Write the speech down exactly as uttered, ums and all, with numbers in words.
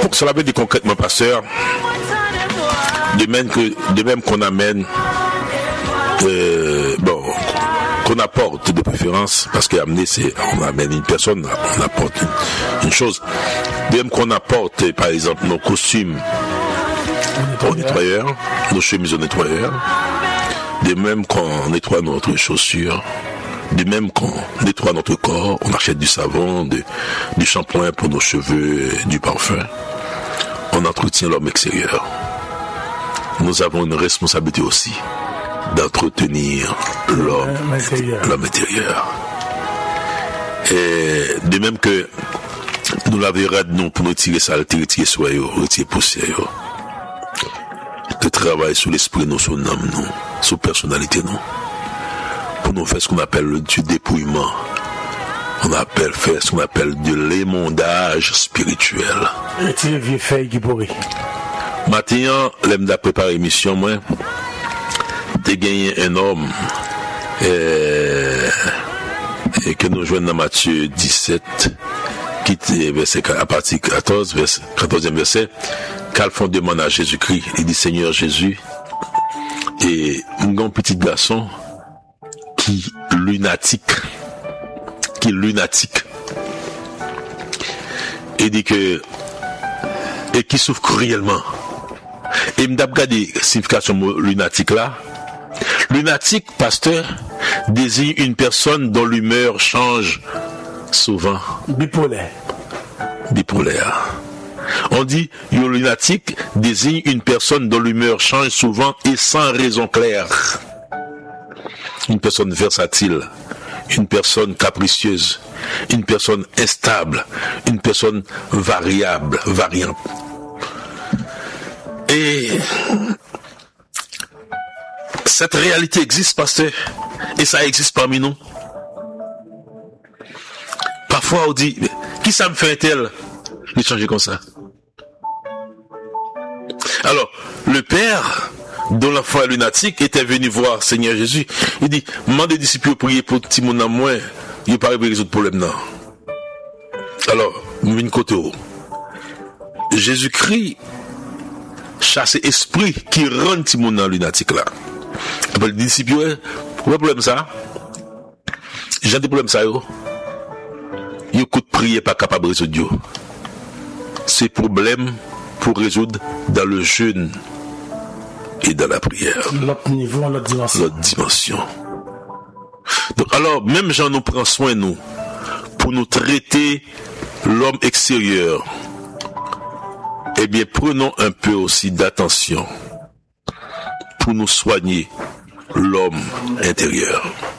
cela veut dire concrètement, pasteur, de même que, de même qu'on amène, euh, bon, qu'on apporte de préférence, parce qu'amener c'est, on amène une personne, on apporte une, une chose. De même qu'on apporte, par exemple, nos costumes au nettoyeur, nos chemises au nettoyeur, de même qu'on nettoie notre chaussure, de même qu'on nettoie notre corps, on achète du savon, de, du shampoing pour nos cheveux, du parfum, on entretient l'homme extérieur. Nous avons une responsabilité aussi d'entretenir l'homme, l'homme intérieur. Et de même que nous l'avons de nous pour nous tirer saleté, retirer soyeux, retirer poussière, de travailler sur l'esprit, nous, sur l'âme, nous, sur la personnalité, nous, pour nous faire ce qu'on appelle du dépouillement. On appelle faire ce qu'on appelle de l'émondage spirituel. Retirer vieux feuilles qui pourrit. Maintenant, l'aime d'a préparé l'émission, moi, j'ai gagné un homme, et, et que nous jouons dans Matthieu dix-sept, qui est verset, à partir quatorze, verset, quatorzième verset, qu'elle font demande à Jésus-Christ, il dit Seigneur Jésus, et un grand petit garçon, qui lunatique, qui lunatique, et dit que, et qui souffre cruellement. Et m'd'a regardé la signification lunatique là. Lunatique, pasteur, désigne une personne dont l'humeur change souvent. Bipolaire. Bipolaire. On dit, un lunatique désigne une personne dont l'humeur change souvent et sans raison claire. Une personne versatile, une personne capricieuse, une personne instable, une personne variable, variante. Et cette réalité existe, pasteur, et ça existe parmi nous. Parfois on dit, qui ça me fait un tel? Il change comme ça. Alors, le père, dont l'enfant lunatique, était venu voir Seigneur Jésus. Il dit, demande des disciples de prier pour petit mon âme, moi, il n'y a pas résoudre le problème, non. Alors, nous venons côté haut. Jésus-Christ chasse esprit qui rend petit mon âme lunatique là. Après, les disciples, ouais, pourquoi problème ça? J'ai des problèmes ça, yo. Yo coup de prière pas capable de résoudre Dieu. Ces problèmes pour résoudre dans le jeûne et dans la prière. L'autre niveau, l'autre dimension. L'autre dimension. Donc, alors, même Jean nous prend soin, nous, pour nous traiter l'homme extérieur. Eh bien, prenons un peu aussi d'attention pour nous soigner l'homme intérieur.